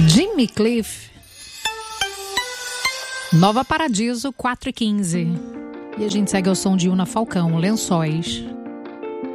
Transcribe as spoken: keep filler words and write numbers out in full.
Jimmy Cliff, Nova Paradiso, quatro e quinze. E a gente segue ao som de Una Falcão, Lençóis.